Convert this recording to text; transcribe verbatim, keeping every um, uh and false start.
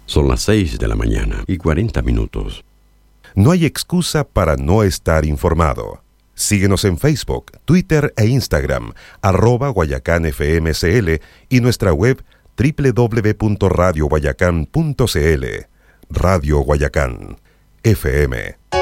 Son las seis de la mañana y cuarenta minutos. No hay excusa para no estar informado. Síguenos en Facebook, Twitter e Instagram, arroba Guayacán F M C L y nuestra web doble u doble u doble u punto radio guayacán punto c l. Radio Guayacán, F M.